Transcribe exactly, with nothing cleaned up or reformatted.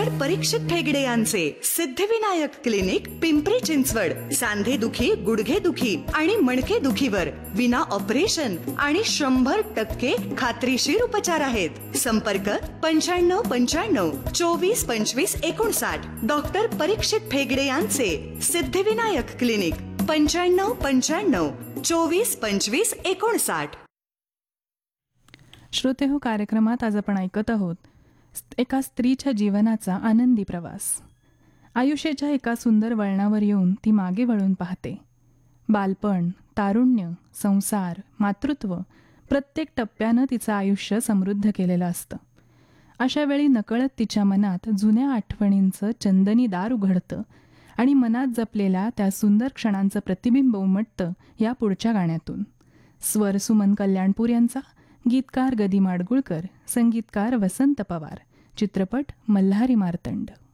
Doctor परीक्षित ठेगडे यांचे Siddhivinayak clinic, Pimpri Chinchwad. सांधेदुखी, गुडघेदुखी आणि मणकेदुखीवर विना ऑपरेशन आणि शंभर टक्के खात्रीशीर उपचार आहेत. संपर्क पंच्याण्णव पंच्याण्णव चोवीस पंचवीस एकोणसाठ. डॉक्टर परीक्षित ठेगडे यांचे सिद्धिविनायक क्लिनिक, पंच्याण्णव पंच्याण्णव चोवीस पंचवीस एकोणसाठ. श्रोते हो, कार्यक्रमात आज आपण ऐकत आहोत एका स्त्रीच्या जीवनाचा आनंदी प्रवास. आयुष्याच्या एका सुंदर वळणावर येऊन ती मागे वळून पाहते. बालपण, तारुण्य, संसार, मातृत्व, प्रत्येक टप्प्यानं तिचं आयुष्य समृद्ध केलेलं असतं. अशा वेळी नकळत तिच्या मनात जुन्या आठवणींचं चंदनी दार उघडतं आणि मनात जपलेल्या त्या सुंदर क्षणांचं प्रतिबिंब उमटतं या पुढच्या गाण्यातून. स्वर सुमन कल्याणपूर यांचा, गीतकार गदी माडगुळकर, संगीतकार वसंत पवार. चित्रपट मल्हारी मार्तंड.